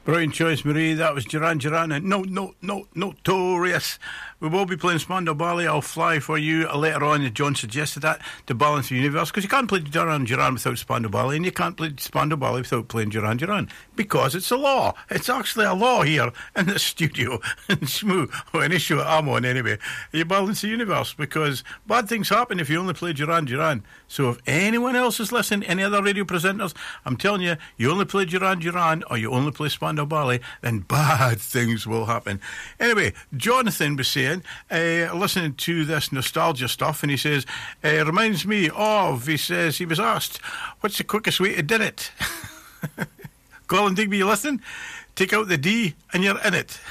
Brilliant choice, Marie. That was Duran Duran and Notorious. We will be playing Spandau Ballet. I'll fly for you later on. John suggested that to balance the universe, because you can't play Duran Duran without Spandau Ballet, and you can't play Spandau Ballet without playing Duran Duran, because it's a law. It's actually a law here in the studio in Shmoo, or any show I'm on anyway. You balance the universe, because bad things happen if you only play Duran Duran. So if anyone else is listening, any other radio presenters, I'm telling you, you only play Duran Duran or you only play Spandau Ballet, then bad things will happen. Anyway, Jonathan was saying, listening to this nostalgia stuff, and he says, reminds me of, he says, he was asked, what's the quickest way to do it? Colin Digby, you listen? Take out the D and you're in it.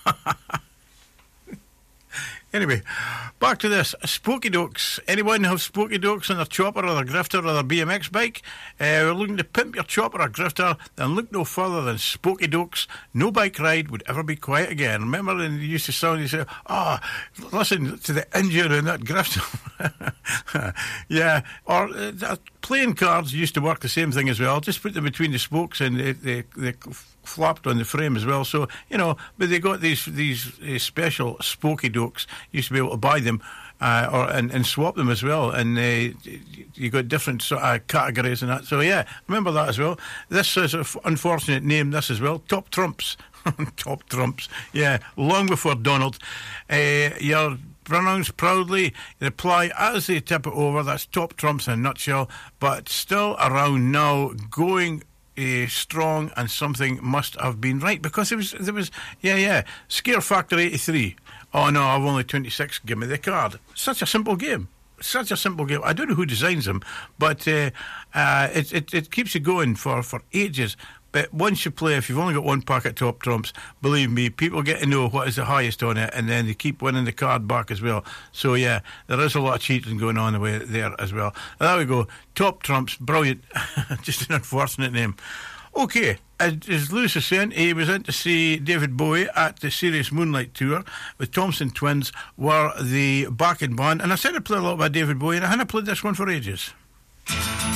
Anyway, back to this. Spooky Dokes. Anyone have Spooky Dokes on their chopper or their grifter or their BMX bike? We're looking to pimp your chopper or grifter, then look no further than Spooky Dokes. No bike ride would ever be quiet again. Remember when you used to sound, you say, listen to the engine in that grifter. Yeah, or playing cards used to work the same thing as well. Just put them between the spokes and they flapped on the frame as well. So, but they got these special Spooky Dokes. You used to be able to buy them and swap them as well, and you got different categories and that. So yeah, remember that as well. This is an unfortunate name, this as well. Top Trumps. Top Trumps, yeah, long before Donald. You're pronounced proudly, reply as they tip it over. That's Top Trumps in a nutshell, but still around now, going strong, and something must have been right, because there was Scare Factor 83. Oh no, I've only 26, give me the card. Such a simple game. Such a simple game. I don't know who designs them, but it keeps you going for ages. But once you play, if you've only got one pack of Top Trumps, believe me, people get to know what is the highest on it, and then they keep winning the card back as well. So yeah, there is a lot of cheating going on away there as well. There we go. Top Trumps, brilliant. Just an unfortunate name. Okay, as Lewis was saying, he was in to see David Bowie at the Serious Moonlight Tour with Thompson Twins, were the backing band. And I said I'd play a lot about David Bowie, and I hadn't played this one for ages.